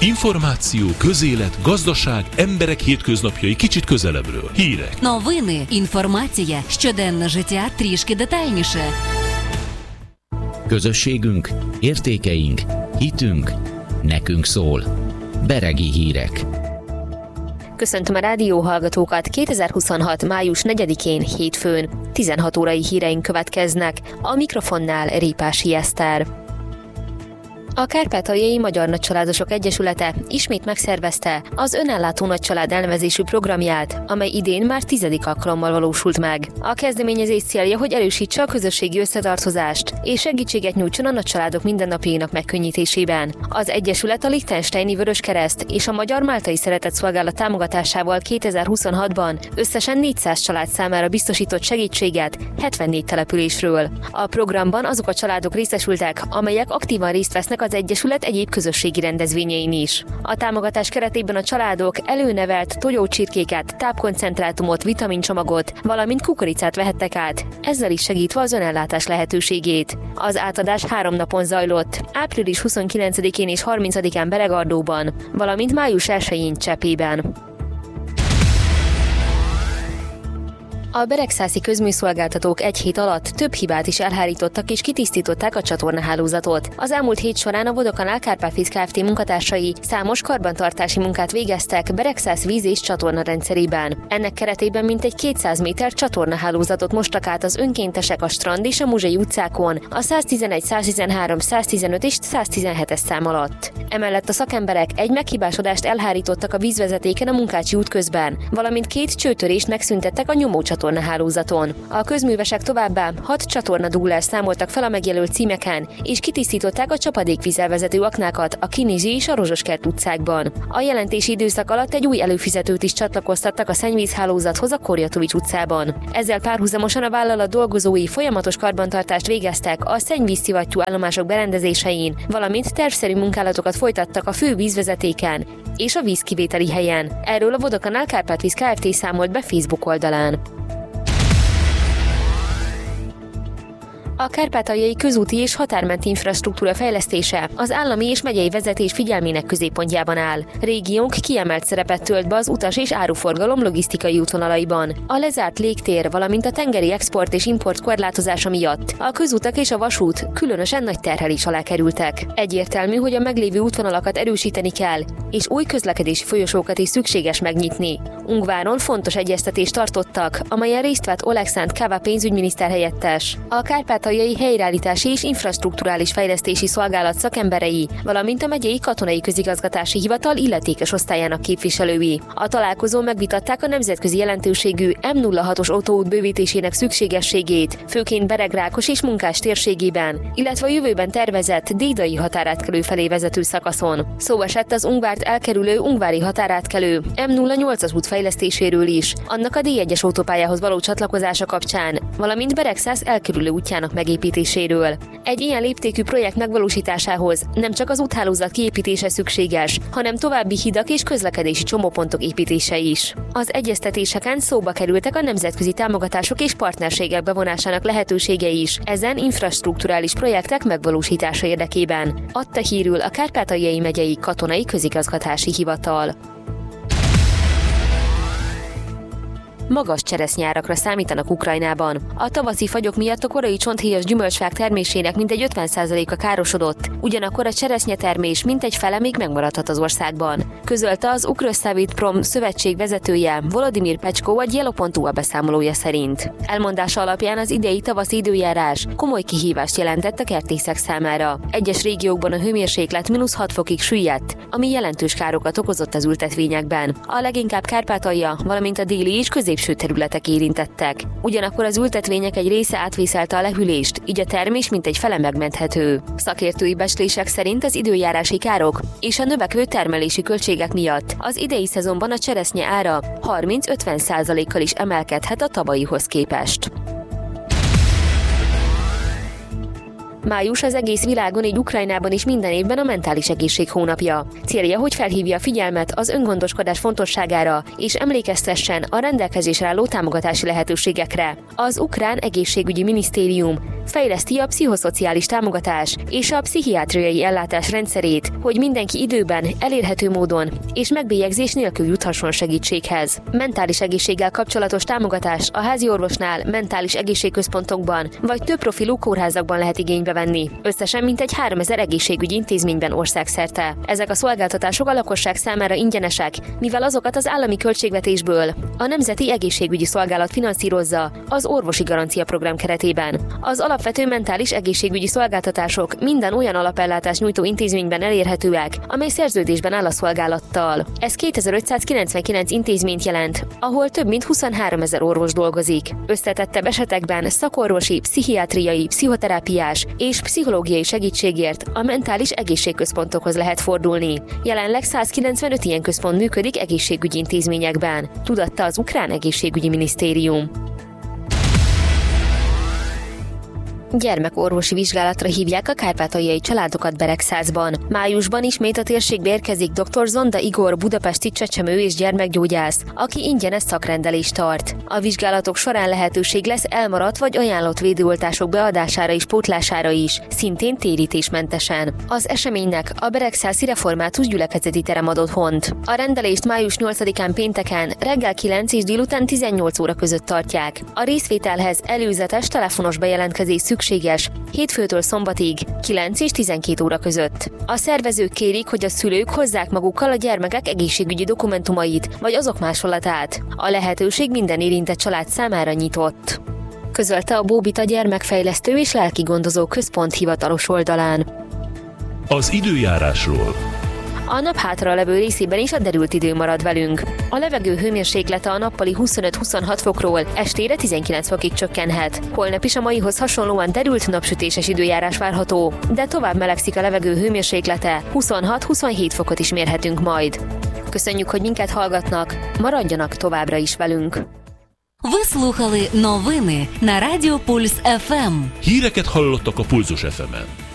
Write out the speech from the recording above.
Інформацію, közélet, gazdaság, emberek hétköznapjai kicsit közelebbről. Hírek. Новини, інформація, щоденне життя трішки детальніше. Közösségünk, értékeink, hitünk, nekünk szól. Beregi hírek. Köszöntöm a rádióhallgatókat 2026. május 4-én hétfőn. 16 órai híreink következnek. A mikrofonnál Répási Eszter. A Kárpátaljai Magyar Nagycsaládosok Egyesülete ismét megszervezte az Önellátó Nagycsalád elnevezésű programját, amely idén már 10. alkalommal valósult meg. A kezdeményezés célja, hogy erősítse a közösségi összetartozást és segítséget nyújtson a nagycsaládok mindennapjainak megkönnyítésében. Az Egyesület a Liechtensteini Vöröskereszt és a Magyar Máltai Szeretetszolgálat támogatásával 2026-ban összesen 400 család számára biztosított segítséget 74 településről. A programban azok a családok részesültek, amelyek aktívan részt vesznek az Egyesület egyéb közösségi rendezvényein is. A támogatás keretében a családok előnevelt tojócsirkéket, tápkoncentrátumot, vitamincsomagot, valamint kukoricát vehettek át, ezzel is segítve az önellátás lehetőségét. Az átadás 3 napon zajlott, április 29-én és 30-án Beregardóban, valamint május 1-én Csepében. A beregszászi közműszolgáltatók egy hét alatt több hibát is elhárítottak és kitisztították a csatornahálózatot. Az elmúlt hét során a Vodafone Kárpátvíz Kft. Munkatársai számos karbantartási munkát végeztek Beregszász víz- és csatorna rendszerében. Ennek keretében mintegy 200 méter csatornahálózatot mostak át az önkéntesek a Strand és a Muzsai utcákon a 111, 113, 115 és 117-es szám alatt. Emellett a szakemberek egy meghibásodást elhárítottak a vízvezetéken a Munkácsi út közben, valamint 2 csőtörést megszüntettek a nyomócsatornahálózaton. A közművesek továbbá 6 csatornadúglást számoltak fel a megjelölt címeken, és kitisztították a csapadékvízzel vezető aknákat a Kinizsi és a Rozsoskert utcákban. A jelentési időszak alatt egy új előfizetőt is csatlakoztattak a szennyvízhálózathoz a Korjatovics utcában. Ezzel párhuzamosan a vállalat dolgozói folyamatos karbantartást végeztek a szennyvízszivattyú állomások berendezésein, valamint tervszerű munkálatokat folytattak a fő vízvezetéken és a vízkivételi helyen. Erről a Vodafone Kárpátvíz Kft. Számolt be Facebook oldalán. A kárpátaljai közúti és határmenti infrastruktúra fejlesztése az állami és megyei vezetés figyelmének középpontjában áll. Régiónk kiemelt szerepet tölt be az utas és áruforgalom logisztikai útvonalaiban. A lezárt légtér, valamint a tengeri export és import korlátozása miatt a közutak és a vasút különösen nagy terhelés alá kerültek. Egyértelmű, hogy a meglévő útvonalakat erősíteni kell, és új közlekedési folyosókat is szükséges megnyitni. Ungváron fontos egyeztetést tartottak, amelyen részt vett Olekszandr Kava pénzügyminiszter helyettes. A Kárpátaljai Helyreállítási és Infrastrukturális Fejlesztési Szolgálat szakemberei, valamint a megyei katonai közigazgatási hivatal illetékes osztályának képviselői. A találkozón megvitatták a nemzetközi jelentőségű M06-os autóút bővítésének szükségességét, főként Beregrákos és Munkás térségében, illetve a jövőben tervezett dédai határátkelő felé vezető szakaszon. Szó esett az Ungvárt elkerülő ungvári határátkelő M08-as út fejlesztéséről is, annak a D1-es autópályához való csatlakozása kapcsán, valamint Beregszász elkerülő útjának megépítéséről. Egy ilyen léptékű projekt megvalósításához nem csak az úthálózat kiépítése szükséges, hanem további hidak és közlekedési csomópontok építése is. Az egyeztetéseken szóba kerültek a nemzetközi támogatások és partnerségek bevonásának lehetőségei is ezen infrastrukturális projektek megvalósítása érdekében, adta hírül a Kárpátaljai megyei katonai közigazgatási hivatal. Magas cseresznyárakra számítanak Ukrajnában. A tavaszi fagyok miatt a korai csonthéjas gyümölcsfák termésének mintegy 50%-a károsodott, ugyanakkor a cseresznyetermés mintegy fele még megmaradhat az országban. Közölte az Ukrosszavitprom szövetség vezetője, Volodymyr Pecskó a Gyelo.hu a beszámolója szerint. Elmondása alapján az idei tavaszi időjárás komoly kihívást jelentett a kertészek számára. Egyes régiókban a hőmérséklet -6 fokig süllyedt, ami jelentős károkat okozott az ültetvényekben. A leginkább Kárpátalja, valamint a déli és középső területek érintettek. Ugyanakkor az ültetvények egy része átvészelte a lehűlést, így a termés mintegy fele megmenthető. Szakértői becslések szerint az időjárási károk és a növekvő termelési költségek miatt az idei szezonban a cseresznye ára 30-50%-kal is emelkedhet a tavalyihoz képest. Május az egész világon, így Ukrajnában is minden évben a mentális egészség hónapja. Célja, hogy felhívja a figyelmet az öngondoskodás fontosságára, és emlékeztessen a rendelkezésre álló támogatási lehetőségekre. Az Ukrán Egészségügyi Minisztérium fejleszti a pszichoszociális támogatás és a pszichiátriai ellátás rendszerét, hogy mindenki időben, elérhető módon és megbélyegzés nélkül juthasson segítséghez. Mentális egészséggel kapcsolatos támogatást a házi orvosnál, mentális egészségközpontokban vagy több profilú kórházakban lehet igénybe venni. Összesen mintegy 3000 egészségügyi intézményben országszerte. Ezek a szolgáltatások a lakosság számára ingyenesek, mivel azokat az állami költségvetésből a Nemzeti Egészségügyi Szolgálat finanszírozza az orvosi garancia program keretében. Az alapvető mentális egészségügyi szolgáltatások minden olyan alapellátást nyújtó intézményben elérhetőek, amely szerződésben áll a szolgálattal. Ez 2599 intézményt jelent, ahol több mint 23 000 orvos dolgozik. Összetettebb esetekben szakorvosi, pszichiátriai, pszichoterápiás és pszichológiai segítségért a mentális egészségközpontokhoz lehet fordulni. Jelenleg 195 ilyen központ működik egészségügyi intézményekben, tudatta az Ukrán Egészségügyi Minisztérium. Gyermekorvosi vizsgálatra hívják a kárpátaljai családokat Beregszázban. Májusban ismét a térségbe érkezik dr. Zonda Igor, budapesti csecsemő és gyermekgyógyász, aki ingyenes szakrendelést tart. A vizsgálatok során lehetőség lesz elmaradt vagy ajánlott védőoltások beadására és pótlására is, szintén térítésmentesen. Az eseménynek a Beregszászi Református Gyülekezeti Terem ad otthont. A rendelést május 8-án pénteken reggel 9 és délután 18 óra között tartják. A részvételhez előzetes telefonos bejelentkezés szükséges hétfőtől szombatig 9 és 12 óra között. A szervezők kérik, hogy a szülők hozzák magukkal a gyermekek egészségügyi dokumentumait vagy azok másolatát. A lehetőség minden érintett család számára nyitott, közölte a Bóbita Gyermekfejlesztő és Lelkigondozó Központ hivatalos oldalán. Az időjárásról. A nap hátra levő részében is a derült idő marad velünk. A levegő hőmérséklete a nappali 25-26 fokról estére 19 fokig csökkenhet. Holnap is a maihoz hasonlóan derült napsütéses időjárás várható, de tovább melegszik a levegő hőmérséklete, 26-27 fokot is mérhetünk majd. Köszönjük, hogy minket hallgatnak, maradjanak továbbra is velünk. Ви слухали новини на Радіо Пульс ФМ. Híreket hallottak a Pulzus FM-en.